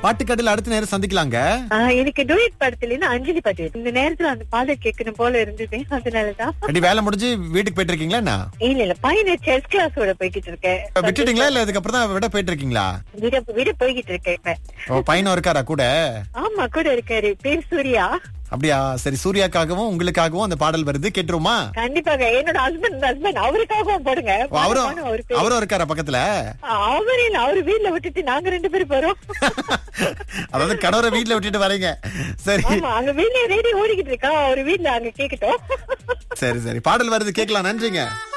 பாட்டுக்கடையில அடுத்த நேரம் சந்திக்கலாங்க. எனக்கு டூயட் படத்துல இருந்து அஞ்சலி பாட்டு இந்த நேரத்துல அந்த பாடல் கேட்கணும் போல இருந்தது. அதனாலதான் அப்படி வேலை முடிஞ்சு வீட்டுக்கு போயிட்டு இருக்கீங்களா என்ன? இல்ல பையனை செஸ் கிளாஸோட போய்கிட்டு இருக்கேன். விட்டுட்டீங்களா இல்ல இதுக்கப்புறம் தான் விட போயிட்டு இருக்கீங்களா? விட போய்கிட்டு இருக்கேன் இப்ப. பையனும் இருக்காரா கூட? ஆமா கூட இருக்காரு, பேர் சூர்யா. அப்படியா? சரி, சூர்யாக்காகவும் உங்களுக்காகவும் அந்த பாடல் வருது, கேட்டுருமா? கண்டிப்பாக. என்னோட ஹஸ்பண்ட் அவருக்காகவும் போடுங்க. அவரும் இருக்காரா பக்கத்துல? அவரு வீட்டுல விட்டுட்டு நாங்க 2 பேரும் போறோம். அதாவது கணவரை வீட்டுல விட்டுட்டு வரீங்க. சரி, அங்க வீட்டுல ரேடியோ ஓடிக்கிட்டு இருக்கா, ஒரு வீட்டுல அங்க கேக்கட்டும். சரி, பாடல் வருது, கேட்கலாம். நன்றிங்க.